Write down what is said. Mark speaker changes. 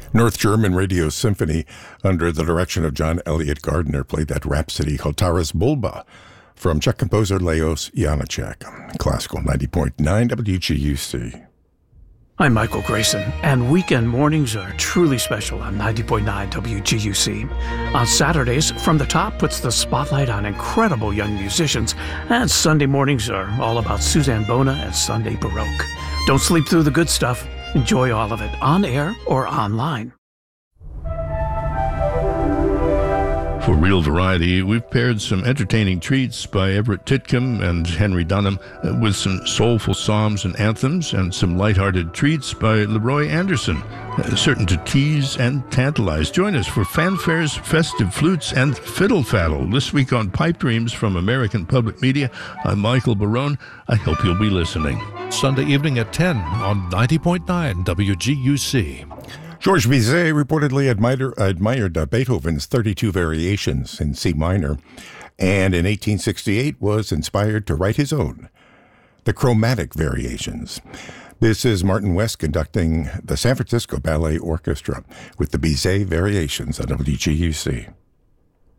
Speaker 1: North German Radio Symphony, under the direction of John Elliott Gardner, played that Rhapsody called Taras Bulba from Czech composer Leos Janáček. Classical 90.9 WGUC.
Speaker 2: I'm Michael Grayson, and weekend mornings are truly special on 90.9 WGUC. On Saturdays, From the Top puts the spotlight on incredible young musicians, and Sunday mornings are all about Suzanne Bona and Sunday Baroque. Don't sleep through the good stuff. Enjoy all of it on air or online.
Speaker 3: For Real Variety, we've paired some entertaining treats by Everett Titcomb and Henry Dunham with some soulful psalms and anthems and some lighthearted treats by Leroy Anderson, certain to tease and tantalize. Join us for fanfares, festive flutes, and fiddle faddle this week on Pipe Dreams from American Public Media. I'm Michael Barone. I hope you'll be listening.
Speaker 4: Sunday evening at 10 on 90.9 WGUC.
Speaker 1: Georges Bizet reportedly admired Beethoven's 32 variations in C minor, and in 1868 was inspired to write his own, the Chromatic Variations. This is Martin West conducting the San Francisco Ballet Orchestra with the Bizet Variations on WGUC.